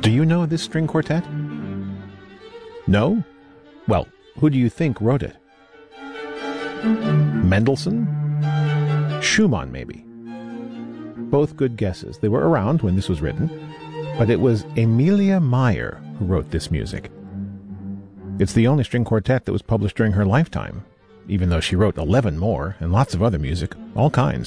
Do you know this string quartet? No? Well, who do you think wrote it? Mendelssohn? Schumann, maybe. Both good guesses. They were around when this was written, but it was Emilia Meyer who wrote this music. It's the only string quartet that was published during her lifetime, even though she wrote 11 more and lots of other music, all kinds.